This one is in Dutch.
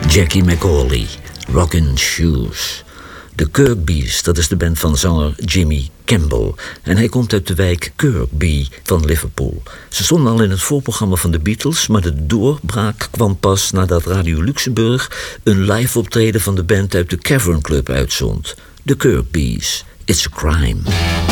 Jackie McAuley, Rockin' Shoes. De Kirkbys, dat is de band van zanger Jimmy Campbell. En hij komt uit de wijk Kirkby van Liverpool. Ze stonden al in het voorprogramma van de Beatles, maar de doorbraak kwam pas nadat Radio Luxemburg een live optreden van de band uit de Cavern Club uitzond. De Kirkbys, It's a Crime.